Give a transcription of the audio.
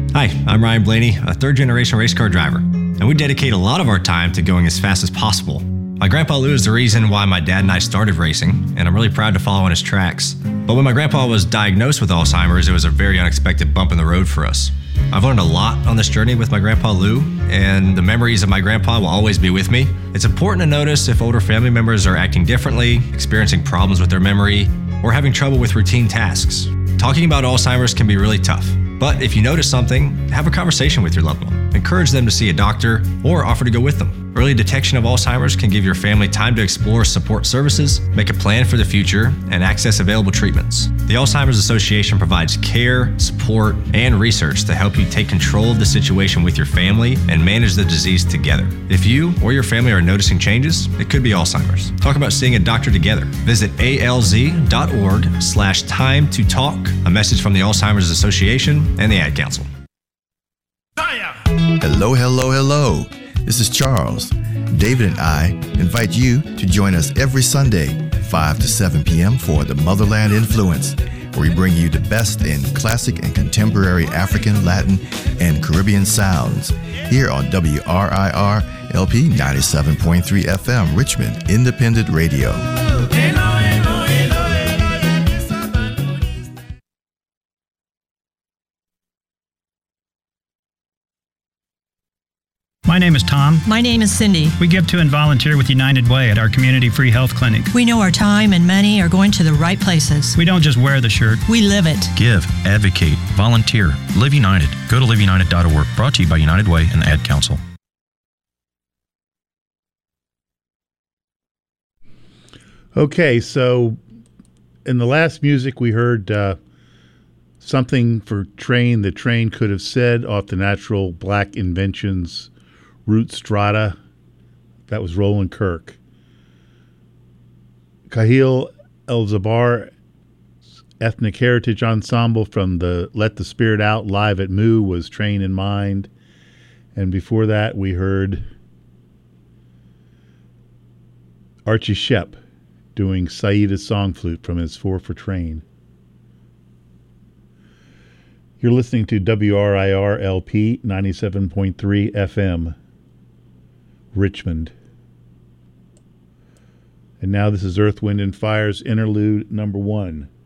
Hi, I'm Ryan Blaney, a third-generation race car driver, and we dedicate a lot of our time to going as fast as possible. My grandpa Lou is the reason why my dad and I started racing, and I'm really proud to follow in his tracks. But when my grandpa was diagnosed with Alzheimer's, it was a very unexpected bump in the road for us. I've learned a lot on this journey with my grandpa Lou, and the memories of my grandpa will always be with me. It's important to notice if older family members are acting differently, experiencing problems with their memory, or having trouble with routine tasks. Talking about Alzheimer's can be really tough, but if you notice something, have a conversation with your loved one. Encourage them to see a doctor or offer to go with them. Early detection of Alzheimer's can give your family time to explore support services, make a plan for the future, and access available treatments. The Alzheimer's Association provides care, support, and research to help you take control of the situation with your family and manage the disease together. If you or your family are noticing changes, it could be Alzheimer's. Talk about seeing a doctor together. Visit alz.org/time to talk. A message from the Alzheimer's Association and the Ad Council. Hello, hello, hello. This is Charles. David and I invite you to join us every Sunday, 5 to 7 p.m. for the Motherland Influence, where we bring you the best in classic and contemporary African, Latin, and Caribbean sounds here on WRIR LP 97.3 FM, Richmond Independent Radio. My name is Tom. My name is Cindy. We give to and volunteer with United Way at our community free health clinic. We know our time and money are going to the right places. We don't just wear the shirt. We live it. Give, advocate, volunteer, Live United. Go to liveunited.org. Brought to you by United Way and the Ad Council. Okay, so in the last music we heard something for Train the Train Could Have Said off the Natural Black Inventions Root Strata. That was Roland Kirk. Kahil El-Zabar Ethnic Heritage Ensemble from the Let the Spirit Out live at Moo was Train in Mind. And before that we heard Archie Shepp doing Saida's Song Flute from his 4 for Train. You're listening to WRIR LP 97.3 FM, Richmond. And now this is Earth, Wind, and Fire's Interlude number 1.